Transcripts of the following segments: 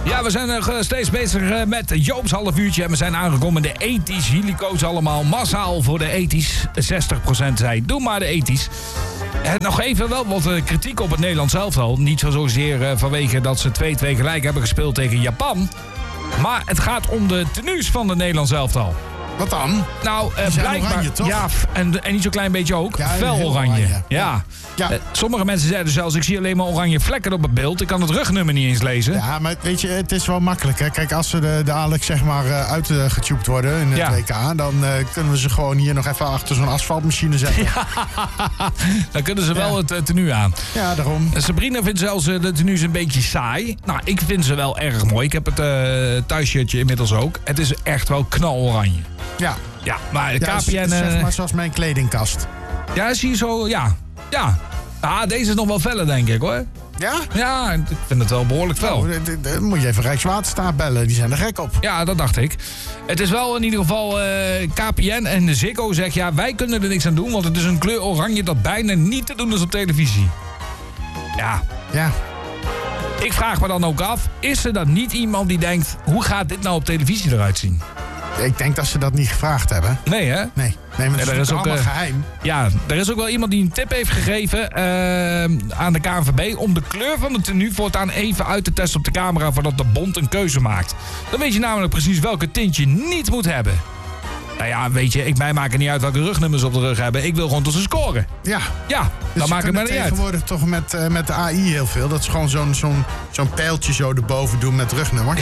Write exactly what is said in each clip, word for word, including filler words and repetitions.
Ja, we zijn nog steeds bezig met Joop's half uurtje. En we zijn aangekomen in de ethisch. Jullie kozen allemaal massaal voor de ethisch. zestig procent zei, doe maar de ethisch. En nog even wel wat kritiek op het Nederlands elftal. Niet zozeer vanwege dat ze twee twee gelijk hebben gespeeld tegen Japan. Maar het gaat om de tenues van het Nederlands elftal. Wat dan? Nou, uh, blijkbaar. Oranje, toch? Ja, en, en niet zo'n klein beetje ook. Ja, fel oranje. oranje. Ja. ja. Uh, sommige mensen zeiden zelfs, ik zie alleen maar oranje vlekken op het beeld. Ik kan het rugnummer niet eens lezen. Ja, maar weet je, het is wel makkelijk. Hè? Kijk, als ze de, dadelijk zeg maar uh, uitgetubed worden in het ja. W K... dan uh, kunnen we ze gewoon hier nog even achter zo'n asfaltmachine zetten. Ja. Dan kunnen ze wel ja. het uh, tenue aan. Ja, daarom. Uh, Sabrina vindt zelfs uh, de tenues een beetje saai. Nou, ik vind ze wel erg mooi. Ik heb het uh, thuisshirtje inmiddels ook. Het is echt wel knaloranje. Ja. Ja, maar de ja, K P N... zeg maar zoals mijn kledingkast. Ja, zie je zo... Ja. Ja. Ah, deze is nog wel feller, denk ik, hoor. Ja? Ja, ik vind het wel behoorlijk fel. Oh, dan moet je even Rijkswaterstaat bellen. Die zijn er gek op. Ja, dat dacht ik. Het is wel in ieder geval uh, K P N en de Ziggo zegt... ja, wij kunnen er niks aan doen, want het is een kleur oranje... dat bijna niet te doen is op televisie. Ja. Ja. Ik vraag me dan ook af... is er dan niet iemand die denkt... hoe gaat dit nou op televisie eruit zien? Ik denk dat ze dat niet gevraagd hebben. Nee, hè? Nee, nee maar dat ja, is, is ook allemaal uh, geheim. Ja, er is ook wel iemand die een tip heeft gegeven uh, aan de K N V B... om de kleur van de tenue voortaan even uit te testen op de camera... voordat de bond een keuze maakt. Dan weet je namelijk precies welke tint je niet moet hebben. Nou ja, weet je, ik, mij maakt het niet uit welke rugnummers op de rug hebben. Ik wil gewoon tot ze scoren. Ja. Ja, dus dan maakt het mij niet uit. Tegenwoordig toch met, uh, met de A I heel veel. Dat is gewoon zo'n zo'n zo'n pijltje zo erboven doen met rugnummer.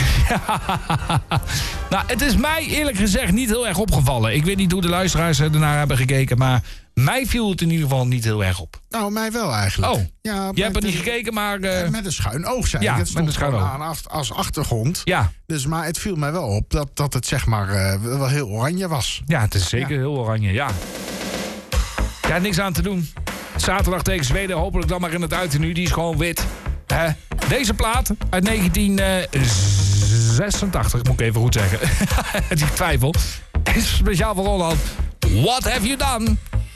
Nou, het is mij eerlijk gezegd niet heel erg opgevallen. Ik weet niet hoe de luisteraars ernaar hebben gekeken, maar... mij viel het in ieder geval niet heel erg op. Nou, mij wel eigenlijk. Oh, ja, je hebt er niet gekeken, maar... Uh... Met een schuin oog, zei ja, ik. Het stond met een schuin oog. aan als achtergrond. Ja. Dus, maar het viel mij wel op dat, dat het zeg maar uh, wel heel oranje was. Ja, het is zeker ja. heel oranje, ja. Ja, niks aan te doen. Zaterdag tegen Zweden, hopelijk dan maar in het uiternu. Die is gewoon wit. Uh, deze plaat uit negentien zesentachtig, moet ik even goed zeggen. Die twijfel. Is speciaal voor Holland. What have you done?